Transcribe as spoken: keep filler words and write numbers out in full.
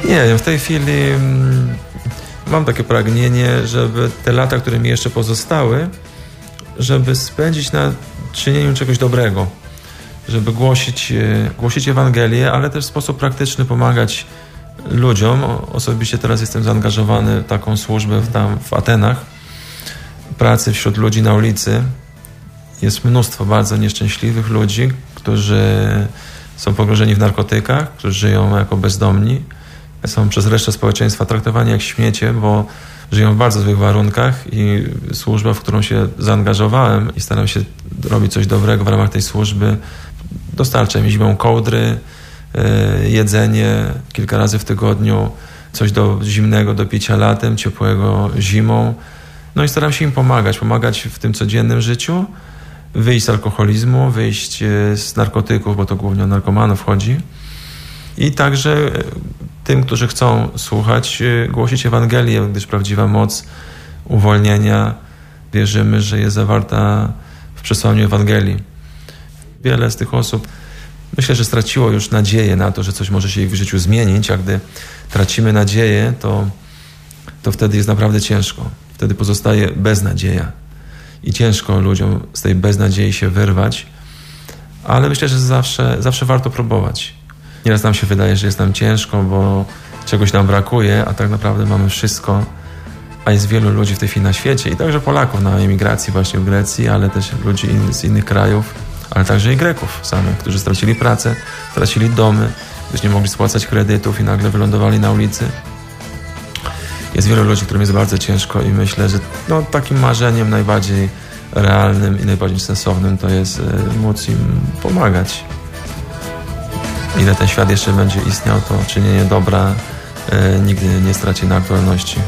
Nie wiem, w tej chwili mm, mam takie pragnienie, żeby te lata, które mi jeszcze pozostały, żeby spędzić na czynieniu czegoś dobrego, żeby głosić, głosić Ewangelię, ale też w sposób praktyczny pomagać ludziom. Osobiście teraz jestem zaangażowany w taką służbę tam w Atenach, pracy wśród ludzi na ulicy. Jest mnóstwo bardzo nieszczęśliwych ludzi, którzy są pogrążeni w narkotykach, którzy żyją jako bezdomni. Są przez resztę społeczeństwa traktowani jak śmiecie, bo żyją w bardzo złych warunkach i służba, w którą się zaangażowałem i staram się robić coś dobrego w ramach tej służby, dostarczam im zimą kołdry, jedzenie kilka razy w tygodniu, coś do zimnego do picia latem, ciepłego zimą. No i staram się im pomagać, pomagać w tym codziennym życiu, wyjść z alkoholizmu, wyjść z narkotyków, bo to głównie o narkomanów chodzi. I także tym, którzy chcą słuchać, głosić Ewangelię, gdyż prawdziwa moc uwolnienia wierzymy, że jest zawarta w przesłaniu Ewangelii. Wiele z tych osób myślę, że straciło już nadzieję na to, że coś może się ich w życiu zmienić, a gdy tracimy nadzieję, to, to wtedy jest naprawdę ciężko. Wtedy pozostaje beznadzieja i ciężko ludziom z tej beznadziei się wyrwać, ale myślę, że zawsze, zawsze warto próbować. Nieraz nam się wydaje, że jest nam ciężko, bo czegoś nam brakuje, a tak naprawdę mamy wszystko, a jest wielu ludzi w tej chwili na świecie i także Polaków na emigracji właśnie w Grecji, ale też ludzi in, z innych krajów, ale także i Greków samych, którzy stracili pracę, stracili domy, gdyż nie mogli spłacać kredytów i nagle wylądowali na ulicy. Jest wielu ludzi, którym jest bardzo ciężko i myślę, że no, takim marzeniem najbardziej realnym i najbardziej sensownym to jest y, móc im pomagać. Ile ten świat jeszcze będzie istniał, to czynienie dobra y, nigdy nie straci na aktualności.